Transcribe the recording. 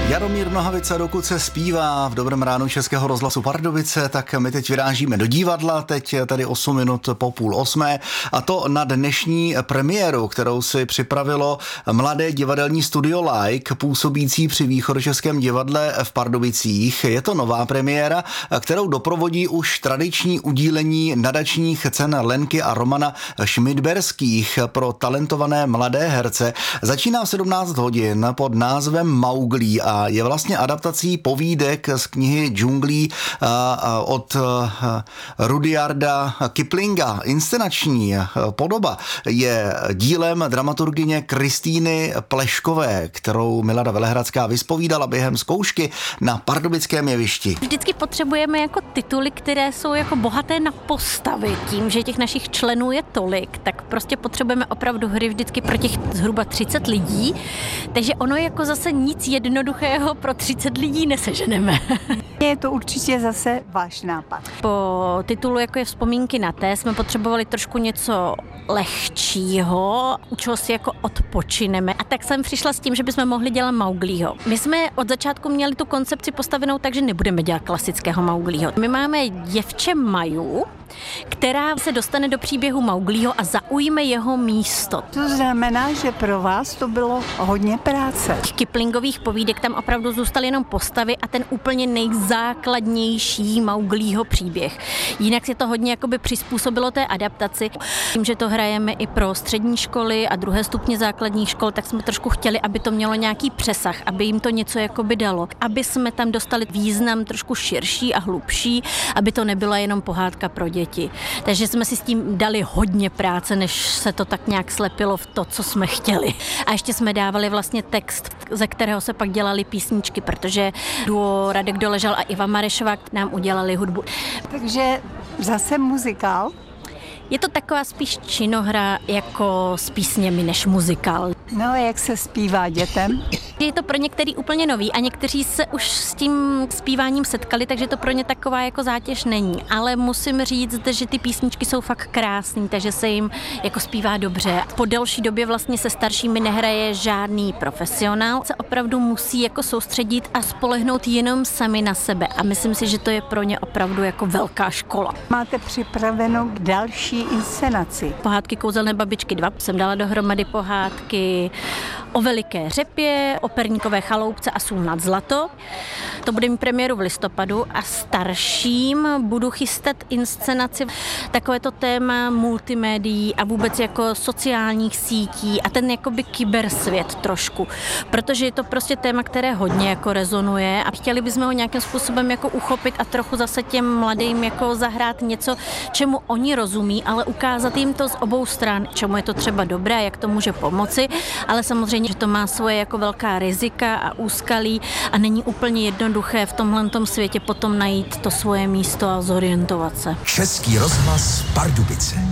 Jaromír Nohavica, dokud se zpívá v Dobrém ránu Českého rozhlasu Pardubice, tak my teď vyrážíme do divadla, teď tady 8 minut po 7:30 a to na dnešní premiéru, kterou si připravilo mladé divadelní studio Like, působící při Východočeském divadle v Pardubicích. Je to nová premiéra, kterou doprovodí už tradiční udílení nadačních cen Lenky a Romana Šmidberských pro talentované mladé herce. Začíná v 17 hodin pod názvem Mauglí a je vlastně adaptací povídek z knihy Džunglí od Rudyarda Kiplinga. Inscenační podoba je dílem dramaturgyně Kristýny Pleškové, kterou Milada Velehradská vyspovídala během zkoušky na pardubickém jevišti. Vždycky potřebujeme jako tituly, které jsou jako bohaté na postavy. Tím, že těch našich členů je tolik, tak prostě potřebujeme opravdu hry vždycky pro těch zhruba 30 lidí. Takže ono jako zase nic jednoduchého pro 30 lidí neseženeme. Je to určitě zase váš nápad. Po titulu, jako je Vzpomínky na té, jsme potřebovali trošku něco lehčího, u čeho si jako odpočineme. A tak jsem přišla s tím, že bychom mohli dělat Mauglího. My jsme od začátku měli tu koncepci postavenou tak, že nebudeme dělat klasického Mauglího. My máme děvče Maju, která se dostane do příběhu Mauglího a zaujme jeho místo. To znamená, že pro vás to bylo hodně práce. Těch Kiplingových povídek tam opravdu zůstaly jenom postavy a ten úplně nejzákladnější Mauglího příběh. Jinak se to hodně jakoby přizpůsobilo té adaptaci. Tím, že to hrajeme i pro střední školy a druhé stupně základních škol, tak jsme trošku chtěli, aby to mělo nějaký přesah, aby jim to něco jakoby dalo. Aby jsme tam dostali význam trošku širší a hlubší, aby to nebyla jenom pohádka pro děti. Takže jsme si s tím dali hodně práce, než se to tak nějak slepilo v to, co jsme chtěli. A ještě jsme dávali vlastně text, ze kterého se pak dělaly písničky, protože duo Radek Doležal a Iva Marešová nám udělali hudbu. Takže zase muzikál? Je to taková spíš činohra jako s písněmi než muzikál. No, jak se zpívá dětem? Je to pro některý úplně nový a někteří se už s tím zpíváním setkali, takže to pro ně taková jako zátěž není. Ale musím říct, že ty písničky jsou fakt krásný, takže se jim jako zpívá dobře. Po delší době vlastně se staršími nehraje žádný profesionál. Se opravdu musí jako soustředit a spolehnout jenom sami na sebe. A myslím si, že to je pro ně opravdu jako velká škola. Máte připravenou k další inscenaci? Pohádky Kouzelné babičky 2 jsem dala dohromady pohádky o Veliké řepě, o Perníkové chaloupce a Sůl nad zlato. To bude mít premiéru v listopadu a starším budu chystat inscenaci. Takové to téma multimédií a vůbec jako sociálních sítí a ten jakoby kybersvět trošku. Protože je to prostě téma, které hodně jako rezonuje a chtěli bychom ho nějakým způsobem jako uchopit a trochu zase těm mladým jako zahrát něco, čemu oni rozumí, ale ukázat jim to z obou stran, čemu je to třeba dobré, jak to může pomoci, ale samozřejmě, že to má svoje jako velká rizika a úskalí a není úplně jednoduché v tomhletom světě potom najít to svoje místo a zorientovat se. Český rozhlas Pardubice.